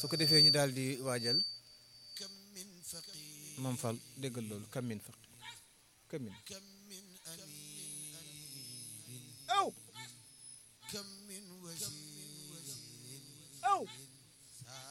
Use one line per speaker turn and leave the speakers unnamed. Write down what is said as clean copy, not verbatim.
su ko defee ñu daal di waajal Mam Fall déggal loolu kamin faq kamin aw aw